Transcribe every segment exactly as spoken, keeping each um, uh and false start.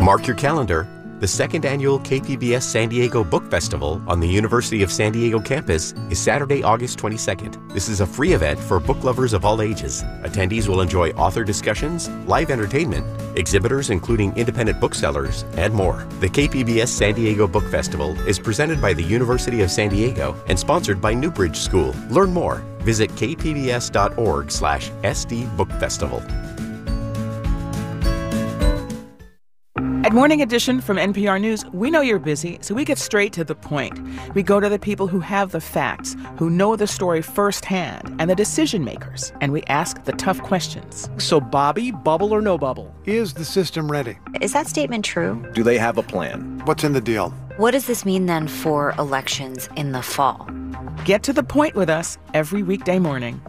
Mark your calendar. The second annual K P B S San Diego Book Festival on the University of San Diego campus is Saturday, August twenty-second. This is a free event for book lovers of all ages. Attendees will enjoy author discussions, live entertainment, exhibitors including independent booksellers, and more. The K P B S San Diego Book Festival is presented by the University of San Diego and sponsored by Newbridge School. Learn more. Visit kpbs.org slash SD Book Festival. At Morning Edition from N P R News, we know you're busy, so we get straight to the point. We go to the people who have the facts, who know the story firsthand, and the decision makers, and we ask the tough questions. So, Bobby, bubble or no bubble? Is the system ready? Is that statement true? Do they have a plan? What's in the deal? What does this mean then for elections in the fall? Get to the point with us every weekday morning.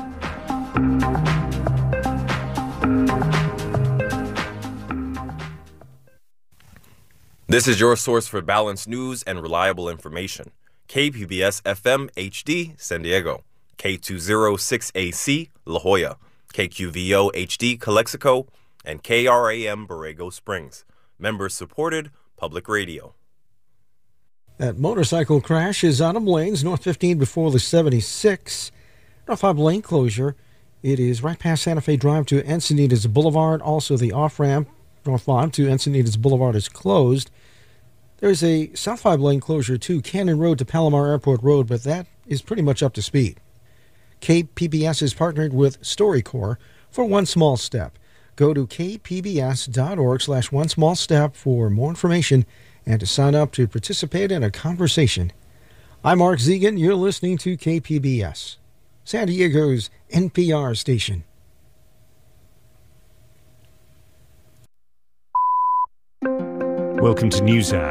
This is your source for balanced news and reliable information. K P B S F M H D San Diego, K two oh six A C La Jolla, K Q V O H D Calexico, and K R A M Borrego Springs. Members-supported public radio. That motorcycle crash is Autumn Lanes, North fifteen before the seventy-six. North five lane closure. It is right past Santa Fe Drive to Encinitas Boulevard. Also, the off-ramp North five to Encinitas Boulevard is closed. There's a South five lane closure to Cannon Road to Palomar Airport Road, but that is pretty much up to speed. K P B S is partnered with StoryCorps for One Small Step. Go to kpbs.org slash one small step for more information and to sign up to participate in a conversation. I'm Mark Zegan. You're listening to K P B S, San Diego's N P R station. Welcome to NewsHour.